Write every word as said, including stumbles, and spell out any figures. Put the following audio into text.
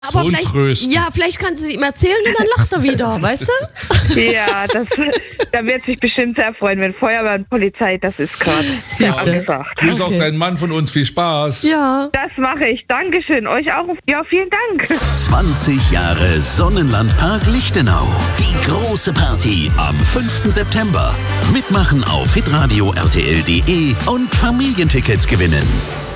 Aber so vielleicht, trösten. ja, vielleicht kannst du es ihm erzählen und dann lacht er wieder, weißt du? Ja, das, da wird sich bestimmt sehr freuen, wenn Feuerwehr und Polizei, das ist gerade sehr Siehste. angesagt. Grüß Okay. auch deinen Mann von uns, viel Spaß. Ja. Das mache ich. Dankeschön. Euch auch. Ja, vielen Dank. zwanzig Jahre Sonnenlandpark Lichtenau. Die große Party am fünften September. Mitmachen auf hitradio punkt r t l punkt d e und Familientickets gewinnen.